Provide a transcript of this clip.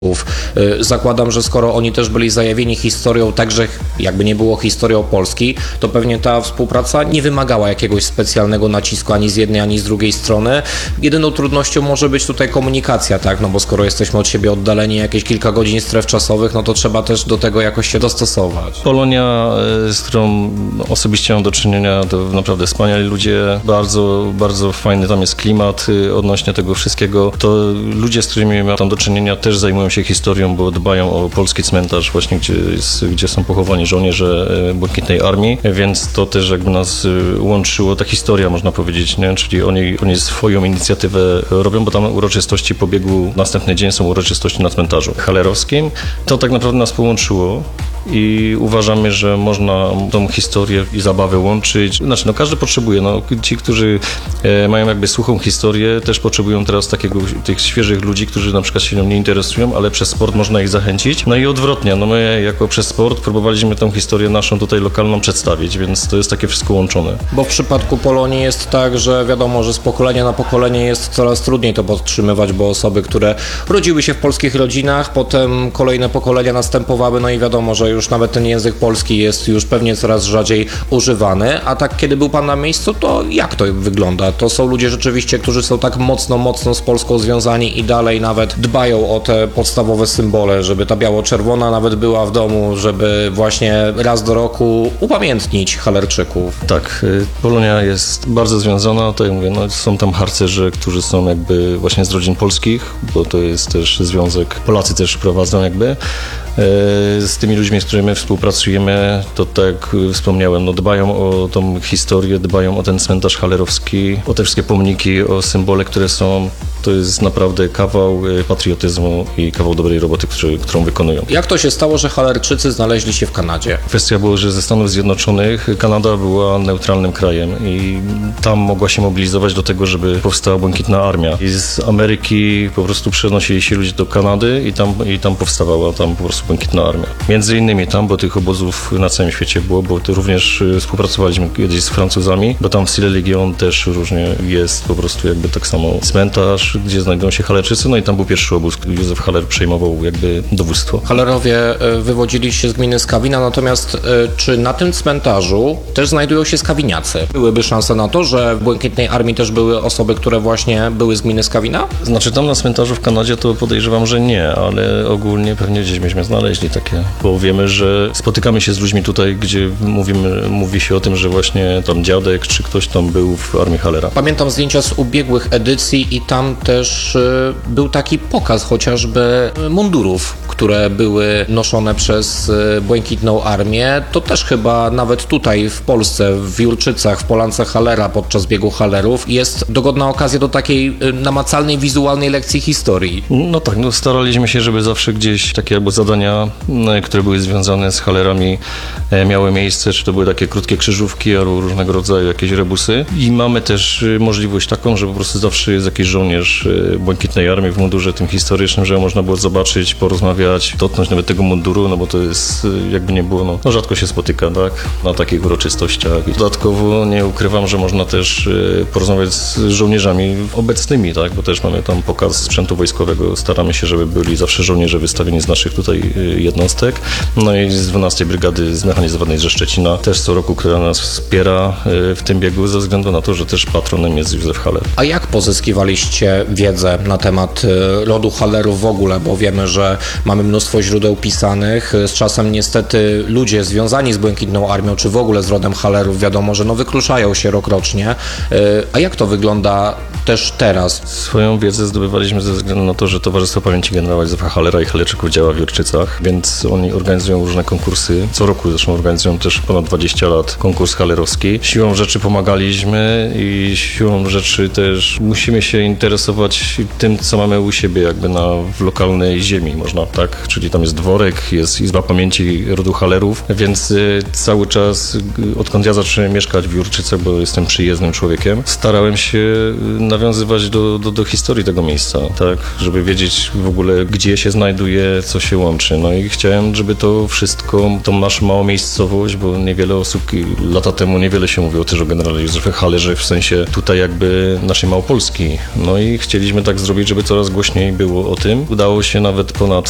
Zakładam, że skoro oni też byli zajawieni historią, także jakby nie było historią Polski, to pewnie ta współpraca nie wymagała jakiegoś specjalnego nacisku ani z jednej, ani z drugiej strony. Jedyną trudnością może być tutaj komunikacja, tak? No bo skoro jesteśmy od siebie oddaleni jakieś kilka godzin stref czasowych, no to trzeba też do tego jakoś się dostosować. Polonia, z którą osobiście mam do czynienia, to naprawdę wspaniali ludzie, bardzo, bardzo fajny tam jest klimat odnośnie tego wszystkiego. To ludzie, z którymi mam tam do czynienia, też zajmują się historią, bo dbają o polski cmentarz właśnie, gdzie są pochowani żołnierze Błękitnej Armii, więc to też jakby nas łączyło, ta historia można powiedzieć, nie? Czyli oni swoją inicjatywę robią, bo tam uroczystości po biegu następny dzień są uroczystości na cmentarzu halerowskim. To tak naprawdę nas połączyło. I uważamy, że można tą historię i zabawę łączyć. Znaczy, no każdy potrzebuje, no ci, którzy mają jakby suchą historię, też potrzebują teraz tych świeżych ludzi, którzy na przykład się nią nie interesują, ale przez sport można ich zachęcić. No i odwrotnie, no my jako przez sport próbowaliśmy tą historię naszą tutaj lokalną przedstawić, więc to jest takie wszystko łączone. Bo w przypadku Polonii jest tak, że wiadomo, że z pokolenia na pokolenie jest coraz trudniej to podtrzymywać, bo osoby, które rodziły się w polskich rodzinach, potem kolejne pokolenia następowały, no i wiadomo, że już nawet ten język polski jest już pewnie coraz rzadziej używany, a tak kiedy był Pan na miejscu, to jak to wygląda? To są ludzie rzeczywiście, którzy są tak mocno z Polską związani i dalej nawet dbają o te podstawowe symbole, żeby ta biało-czerwona nawet była w domu, żeby właśnie raz do roku upamiętnić Halerczyków. Tak, Polonia jest bardzo związana, tak jak mówię, no, są tam harcerze, którzy są jakby właśnie z rodzin polskich, bo to jest też związek, Polacy też prowadzą jakby. Z tymi ludźmi, z którymi my współpracujemy, to tak jak wspomniałem, no dbają o tą historię, dbają o ten cmentarz halerowski, o te wszystkie pomniki, o symbole, które są. To jest naprawdę kawał patriotyzmu i kawał dobrej roboty, którą wykonują. Jak to się stało, że Halerczycy znaleźli się w Kanadzie? Kwestia była, że ze Stanów Zjednoczonych Kanada była neutralnym krajem i tam mogła się mobilizować do tego, żeby powstała Błękitna Armia. I z Ameryki po prostu przenosili się ludzie do Kanady i tam powstawała po prostu Błękitna Armia. Między innymi tam, bo tych obozów na całym świecie było, bo to również współpracowaliśmy kiedyś z Francuzami, bo tam w Sile Legion też różnie jest po prostu jakby tak samo cmentarz, gdzie znajdują się Halerczycy, no i tam był pierwszy obóz, Józef Haller przejmował jakby dowództwo. Halerowie wywodzili się z gminy Skawina, natomiast czy na tym cmentarzu też znajdują się skawiniacy? Byłyby szanse na to, że w Błękitnej Armii też były osoby, które właśnie były z gminy Skawina? Znaczy tam na cmentarzu w Kanadzie to podejrzewam, że nie, ale ogólnie pewnie gdzieś byśmy znaleźli takie, bo wiemy, że spotykamy się z ludźmi tutaj, gdzie mówi się o tym, że właśnie tam dziadek czy ktoś tam był w Armii Hallera. Pamiętam zdjęcia z ubiegłych edycji i tam też był taki pokaz chociażby mundurów, które były noszone przez Błękitną Armię. To też chyba nawet tutaj w Polsce, w Jurczycach, w Polance Hallera podczas biegu Hallerów jest dogodna okazja do takiej namacalnej, wizualnej lekcji historii. No tak, no staraliśmy się, żeby zawsze gdzieś takie albo zadania, które były związane z Hallerami miały miejsce, czy to były takie krótkie krzyżówki albo różnego rodzaju jakieś rebusy. I mamy też możliwość taką, że po prostu zawsze jest jakiś żołnierz Błękitnej Armii w mundurze tym historycznym, że można było zobaczyć, porozmawiać, dotknąć nawet tego munduru, no bo to jest jakby nie było, no rzadko się spotyka, tak, na takich uroczystościach. I dodatkowo nie ukrywam, że można też porozmawiać z żołnierzami obecnymi, tak, bo też mamy tam pokaz sprzętu wojskowego, staramy się, żeby byli zawsze żołnierze wystawieni z naszych tutaj jednostek, no i z 12 Brygady Zmechanizowanej ze Szczecina, też co roku, która nas wspiera w tym biegu ze względu na to, że też patronem jest Józef Haller. A jak pozyskiwaliście wiedzę na temat rodu Hallerów w ogóle, bo wiemy, że mamy mnóstwo źródeł pisanych, z czasem niestety ludzie związani z Błękitną Armią, czy w ogóle z rodem Hallerów, wiadomo, że no wykluczają się rokrocznie. A jak to wygląda też teraz? Swoją wiedzę zdobywaliśmy ze względu na to, że Towarzystwo Pamięci Generała Józefa Hallera i Hallerczyków działa w Jurczycach, więc oni organizują różne konkursy. Co roku zresztą organizują też ponad 20 lat konkurs hallerowski. Siłą rzeczy pomagaliśmy i siłą rzeczy też musimy się interesować tym, co mamy u siebie jakby w lokalnej ziemi, można tak, czyli tam jest dworek, jest Izba Pamięci rodu Hallerów, więc cały czas, odkąd ja zacząłem mieszkać w Jurczycach, bo jestem przyjezdnym człowiekiem, starałem się nawiązywać do historii tego miejsca, tak, żeby wiedzieć w ogóle, gdzie się znajduje, co się łączy. No i chciałem, żeby to wszystko, tą naszą małą miejscowość, bo niewiele osób, lata temu niewiele się mówiło też o generale Józefie Hallerze, w sensie tutaj jakby naszej Małopolski. No i chcieliśmy tak zrobić, żeby coraz głośniej było o tym. Udało się nawet ponad